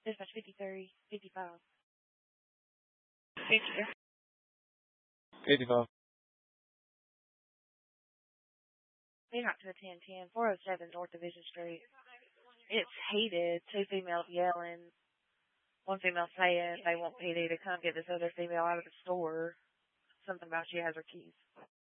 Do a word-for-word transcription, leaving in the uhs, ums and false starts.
Dispatch fifty-three fifty-five. Thank you. eighty-five. They're not to the ten ten, four oh seven North Division Street. It's heated. Two females yelling. One female saying they want P D to come get this other female out of the store. Something about she has her keys.